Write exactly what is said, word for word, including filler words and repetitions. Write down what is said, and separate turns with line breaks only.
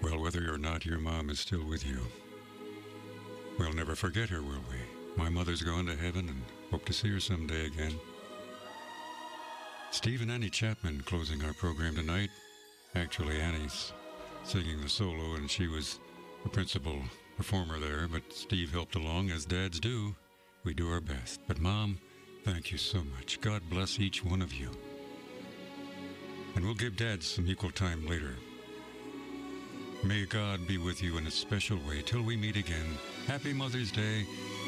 Well, whether or not your mom is still with you, we'll never forget her, will we? My mother's gone to heaven and hope to see her someday again. Steve and Annie Chapman closing our program tonight. Actually, Annie's singing the solo, and she was the principal performer there, but Steve helped along, as dads do. We do our best. But Mom, thank you so much. God bless each one of you. And we'll give dads some equal time later. May God be with you in a special way till we meet again. Happy Mother's Day.